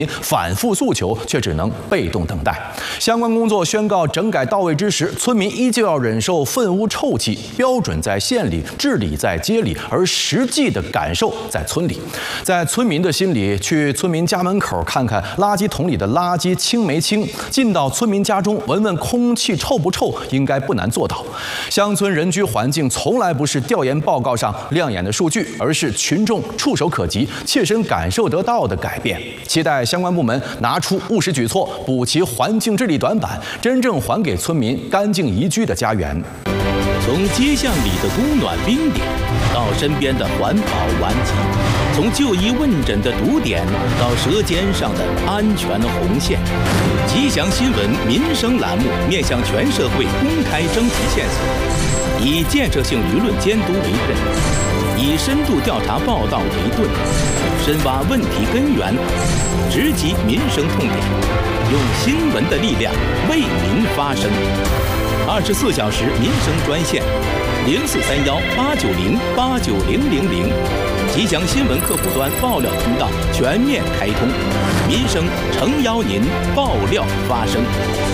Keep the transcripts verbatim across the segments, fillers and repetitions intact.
反复诉求，却只能被动等待。相关工作宣告整改到位之时，村民依旧要忍受粪污臭气。标准在县里，治理在街里，而实际的感受在村里。在村民的心里，去村民家门口看看垃圾桶里的垃圾清没清，进到村民家中闻闻空气臭不臭，应该不难做到。乡村人居环境从来不是调研报告上亮眼的数据，而是群众触手可及、切身感受得到的改变。期待相关部门拿出务实举措，补齐环境治理短板，真正还给村民干净宜居的家园。 从街巷里的冬暖冰点，到身边的环保顽疾；从就医问诊的堵点，到舌尖上的安全红线。吉祥新闻民生栏目面向全社会公开征集线索，以建设性舆论监督为任，以深度调查报道为盾，深挖问题根源，直击民生痛点，用新闻的力量为民发声。二十四小时民生专线零四三幺八九零八九零零零，吉祥新闻客户端爆料通道全面开通，民生诚邀您爆料发声。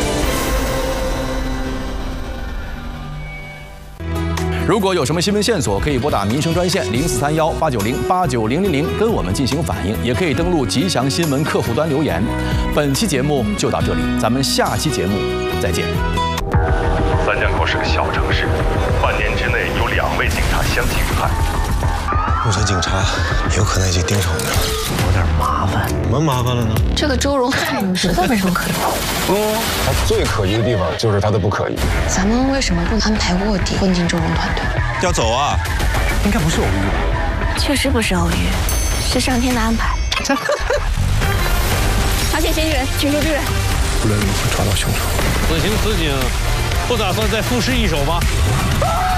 如果有什么新闻线索，可以拨打民生专线零四三幺八九零八九零零零跟我们进行反映，也可以登录吉祥新闻客户端留言。本期节目就到这里，咱们下期节目再见。 三江口是个小城市，半年之内有两位警察相继遇害。 目前警察有可能已经盯上我们了， 有点麻烦。 什么麻烦了呢？ 这个周荣汉实在没什么可疑。 嗯，他最可疑的地方就是他的不可疑。 咱们为什么不安排卧底混进周荣团队？ 要走啊？应该不是偶遇吧？ 确实不是偶遇，是上天的安排。发现嫌疑人，请求支援。 无论如何抓到凶手。 此情此景，不打算再赋诗一首吗？